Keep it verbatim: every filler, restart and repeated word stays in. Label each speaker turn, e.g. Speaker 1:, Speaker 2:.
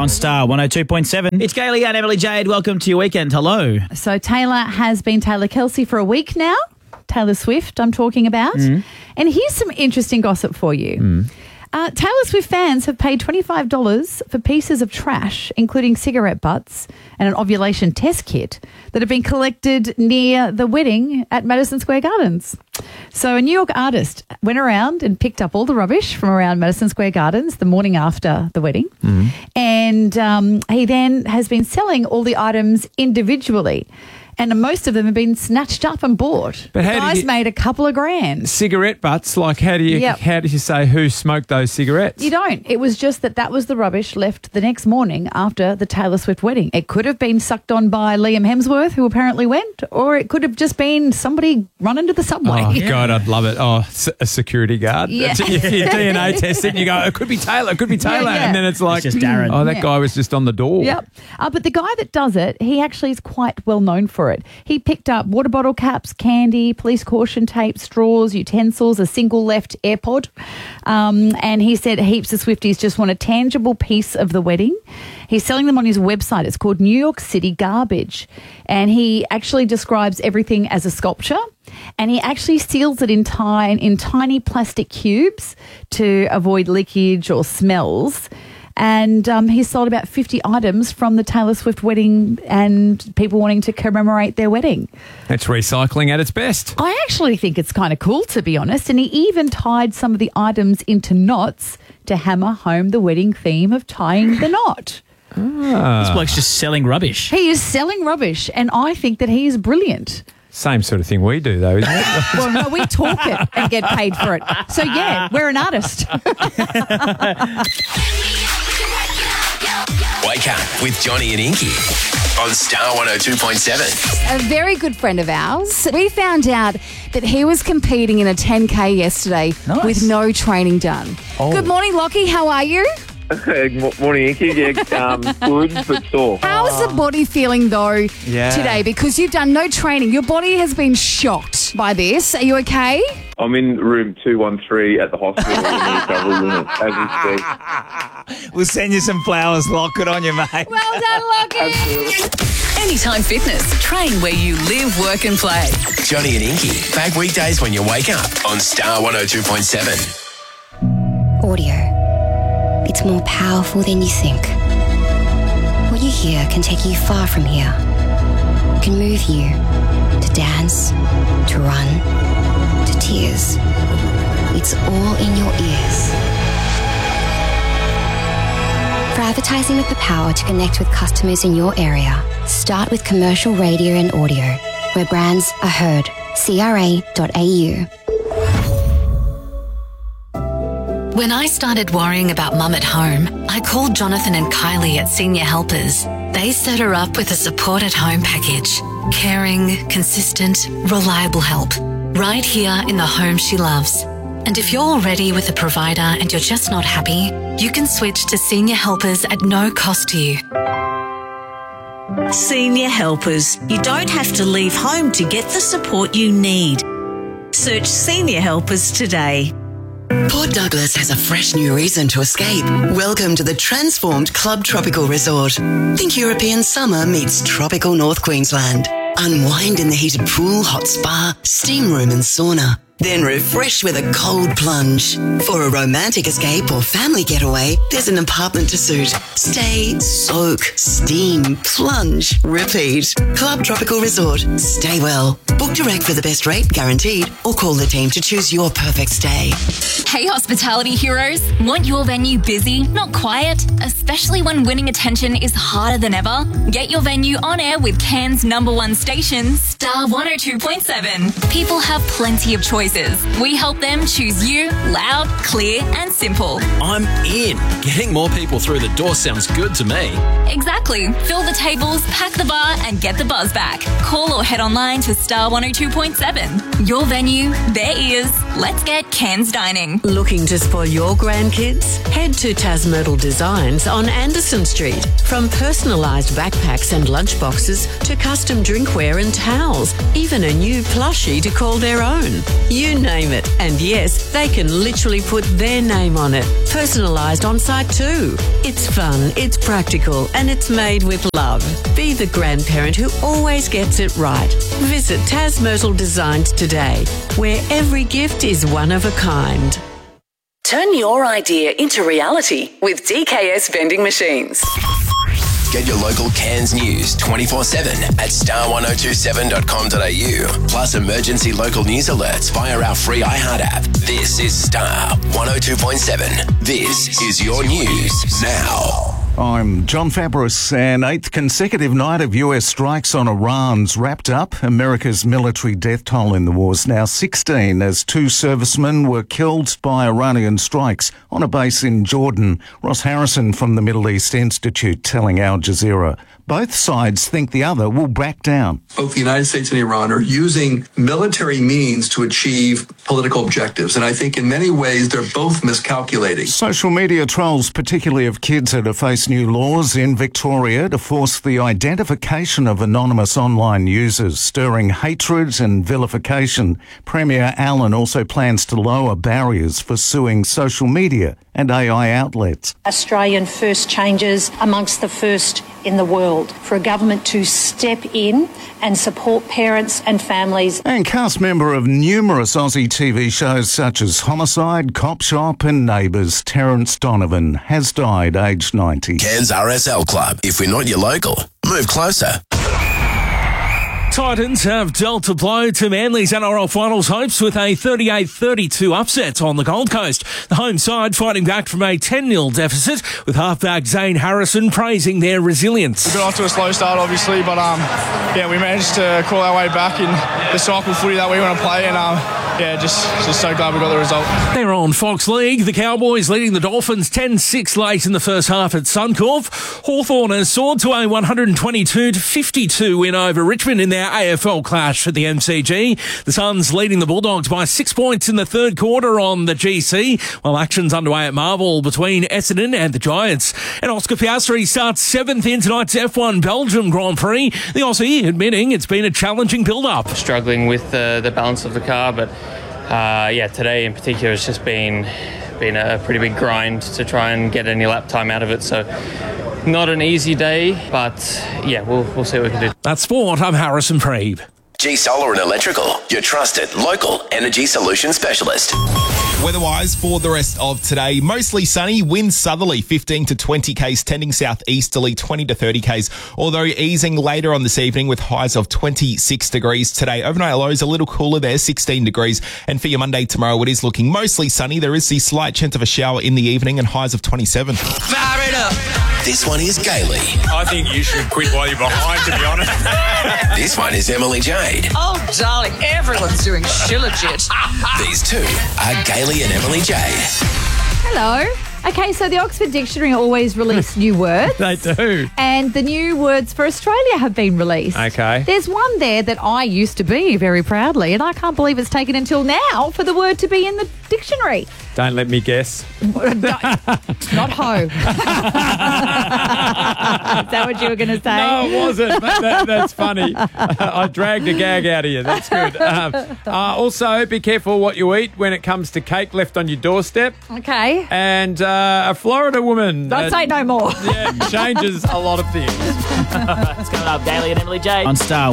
Speaker 1: on Star one oh two point seven. It's Kaylee and Emily Jade. Welcome to your weekend. Hello.
Speaker 2: So Taylor has been Taylor Kelsey for a week now. Taylor Swift I'm talking about.
Speaker 1: Mm.
Speaker 2: And here's some interesting gossip for you.
Speaker 1: Mm.
Speaker 2: Uh, Taylor Swift fans have paid twenty-five dollars for pieces of trash, including cigarette butts and an ovulation test kit that have been collected near the wedding at Madison Square Gardens. So a New York artist went around and picked up all the rubbish from around Madison Square Gardens the morning after the wedding.
Speaker 1: Mm.
Speaker 2: And um, he then has been selling all the items individually. And most of them have been snatched up and bought.
Speaker 3: But
Speaker 2: the
Speaker 3: how did
Speaker 2: guys
Speaker 3: you-
Speaker 2: made a couple of grand.
Speaker 3: Cigarette butts, like how do you
Speaker 2: Yep.
Speaker 3: how do you say who smoked those cigarettes?
Speaker 2: You don't. It was just that that was the rubbish left the next morning after the Taylor Swift wedding. It could have been sucked on by Liam Hemsworth, who apparently went, or it could have just been somebody run into the subway.
Speaker 3: Oh, God, I'd love it. Oh, s- a security guard.
Speaker 2: Yeah.
Speaker 3: If you D N A test it and you go, it could be Taylor, it could be Taylor.
Speaker 2: yeah.
Speaker 3: And then it's like,
Speaker 1: It's just Darren.
Speaker 3: oh, that
Speaker 2: Yeah.
Speaker 3: guy was just on the door.
Speaker 2: Yep. Uh, but the guy that does it, he actually is quite well known for it. He picked up water bottle caps, candy, police caution tape, straws, utensils, a single left AirPod. Um, and he said heaps of Swifties just want a tangible piece of the wedding. He's selling them on his website. It's called New York City Garbage. And he actually describes everything as a sculpture. And he actually seals it in, ti- in tiny plastic cubes to avoid leakage or smells. And um, he's sold about fifty items from the Taylor Swift wedding and people wanting to commemorate their wedding.
Speaker 3: It's recycling at its best.
Speaker 2: I actually think it's kind of cool, to be honest. And he even tied some of the items into knots to hammer home the wedding theme of tying the knot.
Speaker 1: This bloke's just selling rubbish.
Speaker 2: He is selling rubbish, and I think that he is brilliant.
Speaker 3: Same sort of thing we do, though, isn't it?
Speaker 2: Well, no, we talk it and get paid for it. So, yeah, we're an artist.
Speaker 4: Wake up with Johnny and Inky on Star one oh two point seven.
Speaker 5: A very good friend of ours. We found out that he was competing in a ten K yesterday
Speaker 1: Nice.
Speaker 5: with no training done.
Speaker 1: Oh.
Speaker 5: Good morning, Lockie. How are you?
Speaker 6: Good morning, Inky. Yeah, um, good but sore.
Speaker 5: How's the body feeling, though,
Speaker 3: Yeah.
Speaker 5: today? Because you've done no training. Your body has been shocked by this. Are you okay?
Speaker 6: I'm in room two one three at the hospital in the recovery unit as we speak.
Speaker 1: We'll send you some flowers. Lock it on you, mate.
Speaker 5: Well done, Lockie.
Speaker 7: Anytime Fitness. Train where you live, work and play.
Speaker 4: Johnny and Inky, back weekdays when you wake up on Star one oh two point seven.
Speaker 8: Audio. It's more powerful than you think. What you hear can take you far from here. It can move you to dance, to run, to tears. It's all in your ears. For advertising with the power to connect with customers in your area, start with commercial radio and audio, where brands are heard. C R A dot A U.
Speaker 7: When I started worrying about Mum at home, I called Jonathan and Kylie at Senior Helpers. They set her up with a support at home package. Caring, consistent, reliable help. Right here in the home she loves. And if you're already with a provider and you're just not happy, you can switch to Senior Helpers at no cost to you.
Speaker 9: Senior Helpers. You don't have to leave home to get the support you need. Search Senior Helpers today.
Speaker 10: Port Douglas has a fresh new reason to escape. Welcome to the transformed Club Tropical Resort. Think European summer meets tropical North Queensland. Unwind in the heated pool, hot spa, steam room and sauna. Then refresh with a cold plunge. For a romantic escape or family getaway, there's an apartment to suit. Stay, soak, steam, plunge, repeat. Club Tropical Resort. Stay well. Book direct for the best rate, guaranteed, or call the team to choose your perfect stay.
Speaker 11: Hey hospitality heroes, want your venue busy, not quiet, especially when winning attention is harder than ever? Get your venue on air with Cairns' number one station, Star one oh two point seven. People have plenty of choices. We help them choose you loud, clear and simple.
Speaker 12: I'm in. Getting more people through the door sounds good to me.
Speaker 11: Exactly. Fill the tables, pack the bar and get the buzz back. Call or head online to Star one oh two point seven. Your venue, their ears. Let's get Cairns dining.
Speaker 13: Looking to spoil your grandkids? Head to Tasmyrtle Designs on Anderson Street. From personalised backpacks and lunchboxes to custom drinkware and towels, even a new plushie to call their own. You name it. And yes, they can literally put their name on it. Personalised on site too. It's fun, it's practical, and it's made with love. Be the grandparent who always gets it right. Visit Tas Myrtle Designs today, where every gift is one of a kind.
Speaker 14: Turn your idea into reality with D K S Vending Machines.
Speaker 4: Get your local Cairns news twenty-four seven at star one oh two seven dot com dot a u. Plus emergency local news alerts via our free iHeart app. This is Star one oh two point seven. This is your news now.
Speaker 15: I'm John Fabris. An eighth consecutive night of U S strikes on Iran's wrapped up. America's military death toll in the war is now sixteen as two servicemen were killed by Iranian strikes on a base in Jordan. Ross Harrison from the Middle East Institute telling Al Jazeera. Both sides think the other will back down.
Speaker 16: Both the United States and Iran are using military means to achieve political objectives. And I think in many ways they're both miscalculating.
Speaker 15: Social media trolls, particularly of kids, are to face new laws in Victoria to force the identification of anonymous online users, stirring hatred and vilification. Premier Allen also plans to lower barriers for suing social media and A I outlets.
Speaker 17: Australian first changes amongst the first in the world for a government to step in and support parents and families.
Speaker 15: And cast member of numerous Aussie T V shows such as Homicide, Cop Shop and Neighbours, Terence Donovan has died aged ninety.
Speaker 4: Cairns R S L Club. If we're not your local, move closer.
Speaker 3: Titans have dealt a blow to Manly's N R L Finals hopes with a thirty-eight thirty-two upset on the Gold Coast. The home side fighting back from a ten nil deficit, with halfback Zane Harrison praising their resilience.
Speaker 18: We got off to a slow start, obviously, but um, yeah, we managed to crawl our way back in the cycle footy that we want to play, and um, yeah, just, just so glad we got the result.
Speaker 3: They're on Fox League. The Cowboys leading the Dolphins ten six late in the first half at Suncorp. Hawthorn has soared to a one twenty-two to fifty-two win over Richmond in their A F L clash at the M C G. The Suns leading the Bulldogs by six points in the third quarter on the G C, while action's underway at Marvel between Essendon and the Giants. And Oscar Piastri starts seventh in tonight's F one Belgium Grand Prix. The Aussie admitting it's been a challenging build-up.
Speaker 19: Struggling with uh, the balance of the car, but uh, yeah, today in particular it's just been, been a pretty big grind to try and get any lap time out of it. So not an easy day, but yeah, we'll we'll see what we can do.
Speaker 3: That's sport. I'm Harrison Preeb.
Speaker 4: G Solar and Electrical, your trusted local energy solution specialist.
Speaker 20: Weather-wise for the rest of today, mostly sunny, winds southerly fifteen to twenty k's, tending southeasterly twenty to thirty k's, although easing later on this evening with highs of twenty-six degrees today. Overnight lows a little cooler there, sixteen degrees. And for your Monday tomorrow, it is looking mostly sunny. There is the slight chance of a shower in the evening and highs of twenty-seven.
Speaker 4: Fire it up. This one is Gailey.
Speaker 12: I think you should quit while you're behind, to be honest.
Speaker 4: This one is Emily Jade.
Speaker 21: Oh, darling, everyone's doing shilajit.
Speaker 4: These two are Gailey and Emily Jade.
Speaker 2: Hello. Okay, so the Oxford Dictionary always release new words.
Speaker 3: They do.
Speaker 2: And the new words for Australia have been released.
Speaker 3: Okay.
Speaker 2: There's one there that I used to be very proudly, and I can't believe it's taken until now for the word to be in the dictionary.
Speaker 3: Don't let me guess.
Speaker 2: Not hoe. Is that what you were going to say?
Speaker 3: No, it wasn't. But that, that's funny. I dragged a gag out of you. That's good. Um, uh, also, be careful what you eat when it comes to cake left on your doorstep.
Speaker 2: Okay.
Speaker 3: And uh, a Florida woman.
Speaker 2: Don't
Speaker 3: uh,
Speaker 2: say no more.
Speaker 3: Yeah, changes a lot of things.
Speaker 1: It's coming up, Gailey and Emily Jade on Star